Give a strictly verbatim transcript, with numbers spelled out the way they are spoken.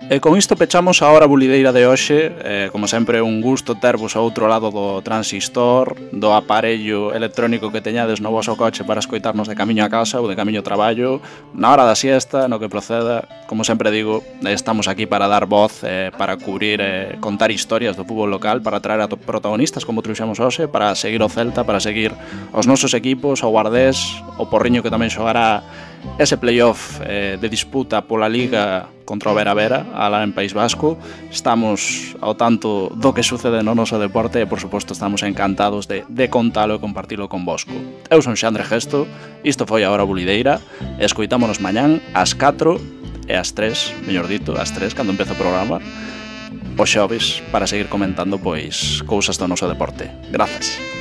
E con isto pechamos a hora bulideira de hoxe. eh, Como sempre, un gusto tervos ao outro lado do transistor, do aparello electrónico que teñades no voso coche para escoitarnos de camiño a casa ou de camiño ao traballo, na hora da siesta, no que proceda. Como sempre digo, estamos aquí para dar voz, eh, para cubrir, eh, contar historias do fútbol local, para traer a protagonistas como trouxemos hoxe, para seguir o Celta, para seguir os nosos equipos, o Guardés, o Porriño que tamén xogará ese playoff eh, de disputa pola Liga contra o Vera Vera, alá en País Vasco. Estamos ao tanto do que sucede no noso deporte e, por suposto, estamos encantados de, de contalo e compartilo con vosco. Eu son Xandre Gesto, isto foi a Hora Bulideira, e escoitámonos mañán ás catro e ás tres, mellor dito, ás tres, cando empeza o programa, os xoves, para seguir comentando, pois, cousas do noso deporte. Grazas.